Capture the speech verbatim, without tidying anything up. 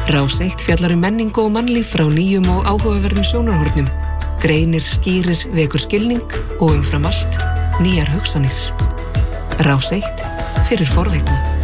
Rás eitt fjallar um menningu og mannlíf frá nýjum og áhugaverðum sjónarhornum, greinir, skýrir, vekur skilning og umfram allt, nýjar hugsanir. Rás eitt fyrir forvitni.